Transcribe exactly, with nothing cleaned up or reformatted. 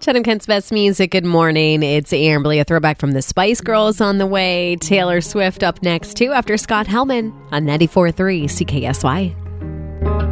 Chatham Kent's best music. Good morning. It's Amberly, a throwback from the Spice Girls on the way. Taylor Swift up next, too, after Scott Hellman on ninety-four point three C K S Y.